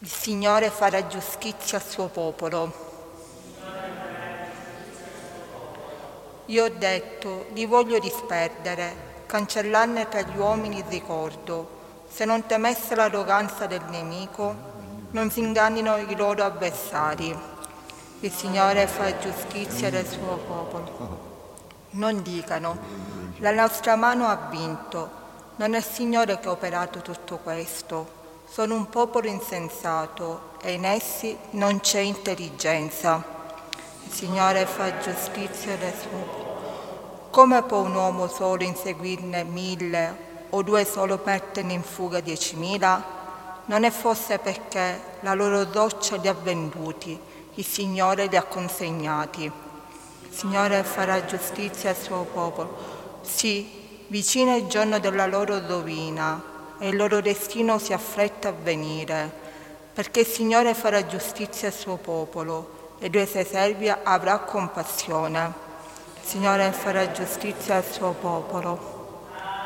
Il Signore farà giustizia al suo popolo. Io ho detto, li voglio disperdere, cancellarne tra gli uomini il ricordo. Se non temesse l'arroganza del nemico, non si ingannino i loro avversari. Il Signore fa giustizia del suo popolo. Non dicano, la nostra mano ha vinto. Non è il Signore che ha operato tutto questo. Sono un popolo insensato e in essi non c'è intelligenza. Il Signore fa giustizia del suo popolo. Come può un uomo solo inseguirne 1000 o 2 solo metterne in fuga 10.000? Non è forse perché la loro roccia li ha venduti, il Signore li ha consegnati. Il Signore farà giustizia al suo popolo. Sì, vicino è il giorno della loro rovina e il loro destino si affretta a venire, perché il Signore farà giustizia al suo popolo e dei suoi servi avrà compassione. Il Signore farà giustizia al suo popolo.